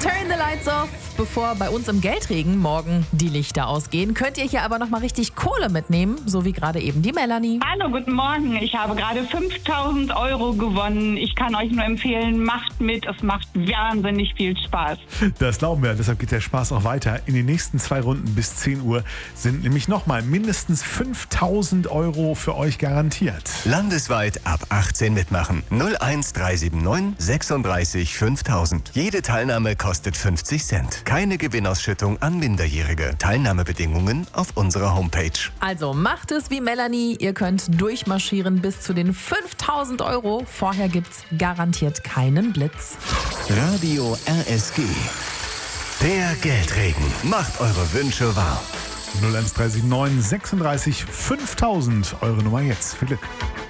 Turn the Lights Off. Bevor bei uns im Geldregen morgen die Lichter ausgehen, könnt ihr hier aber noch mal richtig Kohle mitnehmen, so wie gerade eben die Melanie. Hallo, guten Morgen. Ich habe gerade 5.000 Euro gewonnen. Ich kann euch nur empfehlen, macht mit. Es macht wahnsinnig viel Spaß. Das glauben wir, deshalb geht der Spaß auch weiter. In den nächsten 2 Runden bis 10 Uhr sind nämlich nochmal mindestens 5.000 Euro für euch garantiert. Landesweit ab 18 mitmachen. 01379 36 5000. Jede Teilnahme kostet 50 Cent. Keine Gewinnausschüttung an Minderjährige. Teilnahmebedingungen auf unserer Homepage. Also macht es wie Melanie. Ihr könnt durchmarschieren bis zu den 5.000 Euro. Vorher gibt's garantiert keinen Blitz. Radio RSG. Der Geldregen. Macht eure Wünsche wahr. 01379 36 5000. Eure Nummer jetzt. Viel Glück.